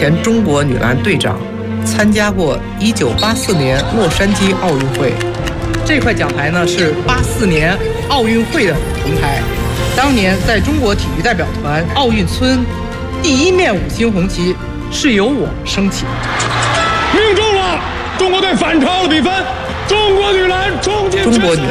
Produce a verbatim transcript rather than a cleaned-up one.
前中国女篮队长，参加过一九八四年洛杉矶奥运会。这块奖牌呢是八四年奥运会的铜牌，当年在中国体育代表团奥运村，第一面五星红旗是由我升起的。 命中了，中国队反超了比分，中国女篮冲进决赛。